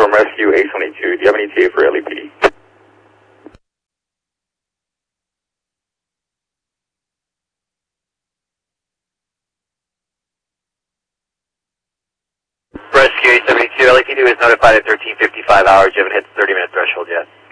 from Rescue 822. Do you have any TA for LEP? Rescue 872, LAPD was notified at 13:55 hours. You haven't hit the 30-minute threshold yet.